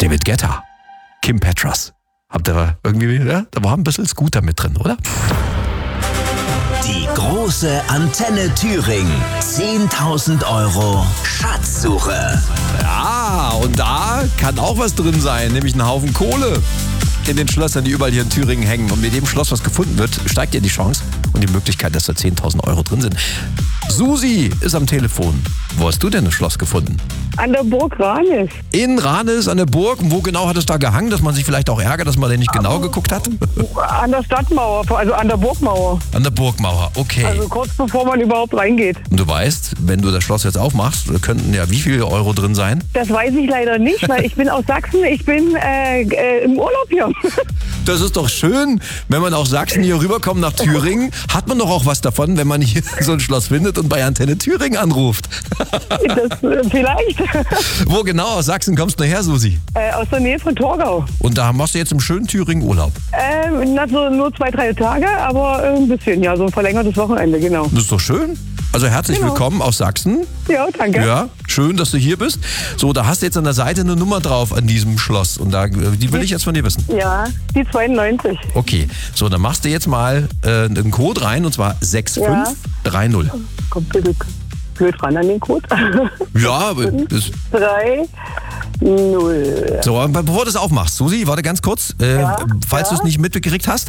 David Guetta, Kim Petras. Habt ihr irgendwie, ja? Da war ein bisschen Scooter mit drin, oder? Die große Antenne Thüringen. 10.000 Euro Schatzsuche. Ja, und da kann auch was drin sein, nämlich ein Haufen Kohle in den Schlössern, die überall hier in Thüringen hängen. Und mit dem Schloss, was gefunden wird, steigt ihr die Chance und die Möglichkeit, dass da 10.000 Euro drin sind. Susi ist am Telefon. Wo hast du denn das Schloss gefunden? An der Burg Ranis. In Ranis, an der Burg. Und wo genau hat es da gehangen, dass man sich vielleicht auch ärgert, dass man da nicht genau geguckt hat? An der Stadtmauer, also an der Burgmauer. An der Burgmauer, okay. Also kurz bevor man überhaupt reingeht. Und du weißt, wenn du das Schloss jetzt aufmachst, könnten ja wie viele Euro drin sein? Das weiß ich leider nicht, weil ich bin aus Sachsen, ich bin im Urlaub hier. Das ist doch schön, wenn man aus Sachsen hier rüberkommt nach Thüringen, hat man doch auch was davon, wenn man hier so ein Schloss findet und bei Antenne Thüringen anruft. Das vielleicht. Wo genau aus Sachsen kommst du her, Susi? Aus der Nähe von Torgau. Und da machst du jetzt im schönen Thüringen Urlaub. So nur 2-3 Tage, aber ein bisschen, ja, so ein verlängertes Wochenende, genau. Das ist doch schön. Also herzlich willkommen aus Sachsen. Ja, danke. Ja, schön, dass du hier bist. So, da hast du jetzt an der Seite eine Nummer drauf an diesem Schloss und die will ich jetzt von dir wissen. Ja, die 92. Okay, so, dann machst du jetzt mal einen Code rein und zwar 6530. Kommt bitte blöd ran an den Code. Ja, aber das... 3, 0. So, bevor du das aufmachst, Susi, warte ganz kurz, falls du es nicht mitgekriegt hast.